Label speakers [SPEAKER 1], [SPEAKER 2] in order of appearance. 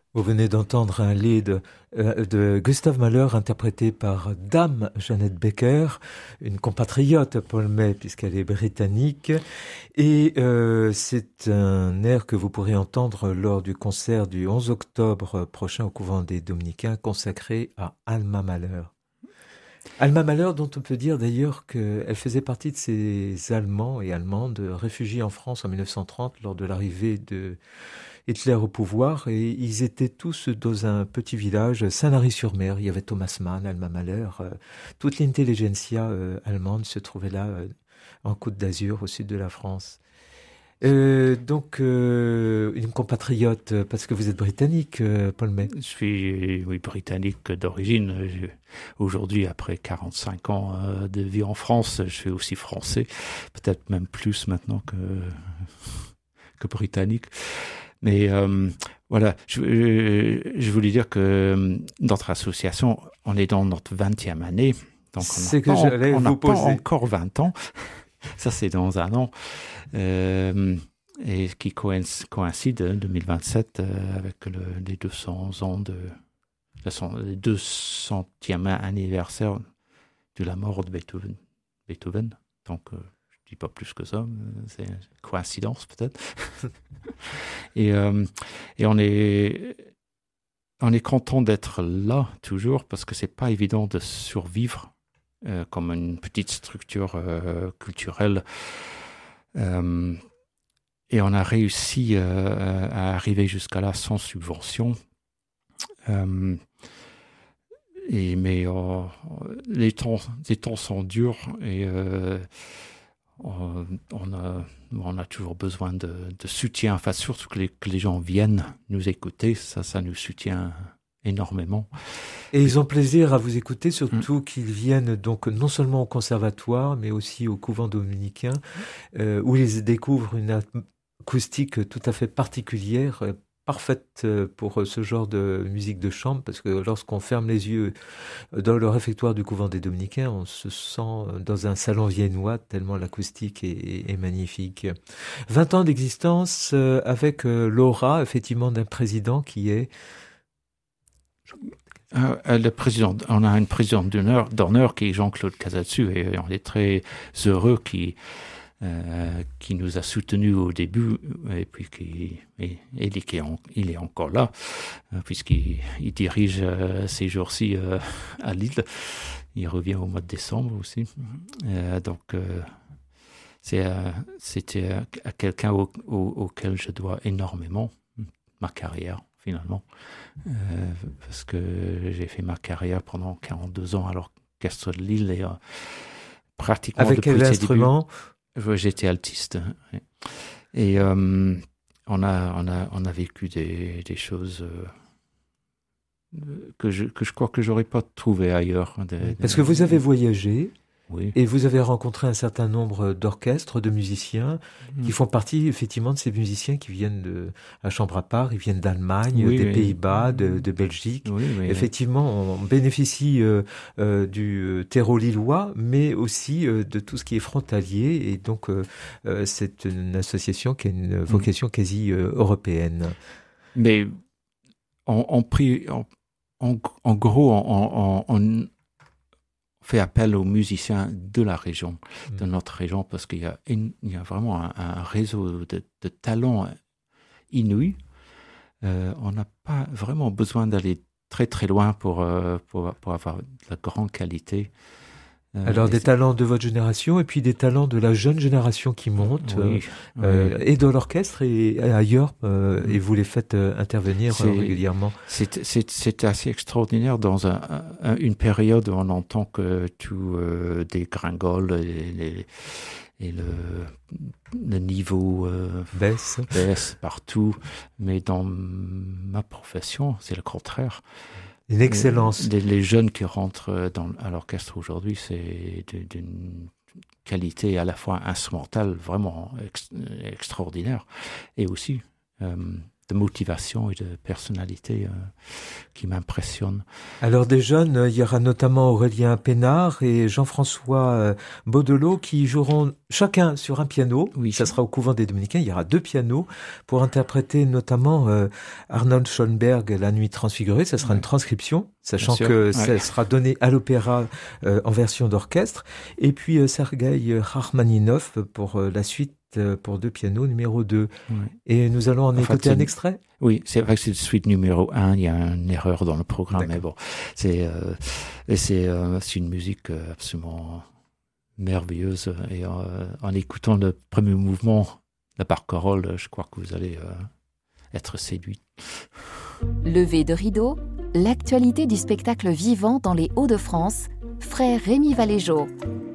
[SPEAKER 1] Vous venez d'entendre un lied de Gustav Mahler interprété par Dame Jeannette Becker, une compatriote Paul May puisqu'elle est britannique. Et c'est un air que vous pourrez entendre lors du concert du 11 octobre prochain au couvent des Dominicains consacré à Alma Mahler. Alma Mahler, dont on peut dire d'ailleurs qu'elle faisait partie de ces Allemands et Allemandes réfugiés en France en 1930 lors de l'arrivée de Hitler au pouvoir, et ils étaient tous dans un petit village, Saint-Lary-sur-Mer. Il y avait Thomas Mann, Alma Mahler, toute l'intelligentsia allemande se trouvait là, en Côte d'Azur, au sud de la France. Une compatriote, parce que vous êtes britannique, Paul May.
[SPEAKER 2] Je suis, oui, britannique d'origine. Aujourd'hui, après 45 ans de vie en France, je suis aussi français, peut-être même plus maintenant que britannique. Mais voilà, je voulais dire que notre association, on est dans notre 20e année, donc on n'a pas encore 20 ans. Ça, c'est dans un an. Et qui coïncide 2027 avec les 200 ans les 200e anniversaire de la mort de Beethoven. Donc, je dis pas plus que ça, c'est une coïncidence peut-être. et on est content d'être là toujours parce que c'est pas évident de survivre comme une petite structure culturelle. Et on a réussi à arriver jusqu'à là sans subvention. Mais les temps sont durs et on a toujours besoin de soutien. Enfin, surtout que les gens viennent nous écouter, ça nous soutient énormément.
[SPEAKER 1] Et ils ont plaisir à vous écouter, surtout qu'ils viennent donc non seulement au conservatoire, mais aussi au couvent dominicain, où ils découvrent une acoustique tout à fait particulière, parfaite pour ce genre de musique de chambre, parce que lorsqu'on ferme les yeux dans le réfectoire du couvent des Dominicains, on se sent dans un salon viennois, tellement l'acoustique est magnifique. 20 ans d'existence avec l'aura, effectivement, d'un président qui est...
[SPEAKER 2] Le président, on a une présidente d'honneur qui est Jean-Claude Casadesus et on est très heureux qui nous a soutenus au début et puis il est encore là puisqu'il dirige ces jours-ci à Lille. Il revient au mois de décembre aussi. C'était à quelqu'un auquel je dois énormément ma carrière finalement parce que j'ai fait ma carrière pendant 42 ans à l'orchestre de Lille et pratiquement
[SPEAKER 1] avec
[SPEAKER 2] depuis
[SPEAKER 1] quel instrument?
[SPEAKER 2] J'étais altiste. Et on a vécu des choses que je crois que j'aurais pas trouvé ailleurs.
[SPEAKER 1] Parce que vous avez voyagé.
[SPEAKER 2] Oui.
[SPEAKER 1] Et vous avez rencontré un certain nombre d'orchestres, de musiciens, qui font partie effectivement de ces musiciens qui viennent à chambre à part, ils viennent d'Allemagne, des Pays-Bas, de Belgique.
[SPEAKER 2] Oui,
[SPEAKER 1] effectivement, on bénéficie du terreau lillois, mais aussi de tout ce qui est frontalier. Et donc, c'est une association qui a une vocation quasi européenne.
[SPEAKER 2] Mais en gros, on fait appel aux musiciens de la région, de notre région, parce qu'il y a vraiment un réseau de talents inouïs. On n'a pas vraiment besoin d'aller très très loin pour avoir de la grande qualité.
[SPEAKER 1] Alors des talents de votre génération et puis des talents de la jeune génération qui monte et dans l'orchestre et ailleurs et vous les faites intervenir régulièrement.
[SPEAKER 2] C'est assez extraordinaire dans une période où on entend que tout dégringole et le niveau baisse partout, mais dans ma profession c'est le contraire.
[SPEAKER 1] Une excellence.
[SPEAKER 2] Les jeunes qui rentrent à l'orchestre aujourd'hui, c'est d'une qualité à la fois instrumentale vraiment extraordinaire et aussi motivation et de personnalité qui m'impressionne.
[SPEAKER 1] Alors des jeunes, il y aura notamment Aurélien Pénard et Jean-François Baudelot qui joueront chacun sur un piano.
[SPEAKER 2] Oui.
[SPEAKER 1] Ça sera au couvent des Dominicains. Il y aura 2 pianos pour interpréter notamment Arnold Schoenberg, La Nuit transfigurée. Ça sera une transcription, sachant que ça sera donné à l'opéra en version d'orchestre. Et puis Sergueï Rachmaninov pour la suite pour 2 pianos numéro 2. Oui. Et nous allons en écouter un extrait.
[SPEAKER 2] Oui, c'est vrai que c'est suite numéro 1, il y a une erreur dans le programme, mais bon, c'est une musique absolument merveilleuse, et en écoutant le premier mouvement, la barcarolle, je crois que vous allez être séduit.
[SPEAKER 3] Levé de rideau, l'actualité du spectacle vivant dans les Hauts-de-France, frère Rémi Valéjo.